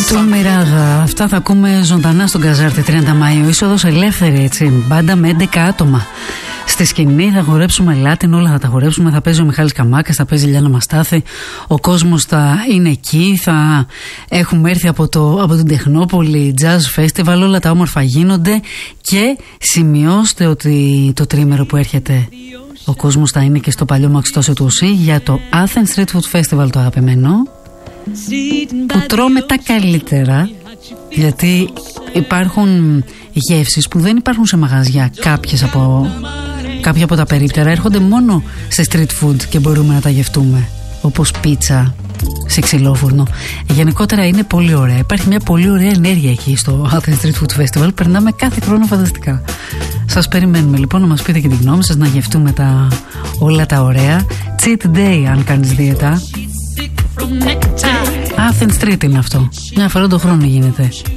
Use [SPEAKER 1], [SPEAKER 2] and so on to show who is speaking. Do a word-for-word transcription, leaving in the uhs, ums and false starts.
[SPEAKER 1] Του Μιράδα. Αυτά θα ακούμε ζωντανά στον Καζάρτη τριάντα Μαΐου. Είσοδος ελεύθερη, έτσι. Μπάντα με έντεκα άτομα. Στη σκηνή θα χορέψουμε Λάτιν, όλα θα τα χορέψουμε. Θα παίζει ο Μιχάλης Καμάκας, θα παίζει η Λιάννα Μαστάθη. Ο κόσμος θα είναι εκεί. Θα έχουμε έρθει από, το, από την Τεχνόπολη Jazz Festival. Όλα τα όμορφα γίνονται. Και σημειώστε ότι το τρίμερο που έρχεται ο κόσμος θα είναι και στο παλιό Μαξιτώσιο του ΟΣΥ για το Athens Street Food Festival, το αγαπημένο. Που τρώμε τα καλύτερα, γιατί υπάρχουν γεύσεις που δεν υπάρχουν σε μαγαζιά. Κάποιες από, κάποια από τα περίπτερα έρχονται μόνο σε street food και μπορούμε να τα γευτούμε, όπως πίτσα σε ξυλόφουρνο. Γενικότερα είναι πολύ ωραία. Υπάρχει μια πολύ ωραία ενέργεια εκεί στο Athens Street Food Festival. Περνάμε κάθε χρόνο φανταστικά. Σας περιμένουμε λοιπόν να μας πείτε και τη γνώμη σας, να γευτούμε τα, όλα τα ωραία. Cheat day αν κάνεις δίαιτα. Athens Street είναι αυτό. Μια φορά το χρόνο γίνεται.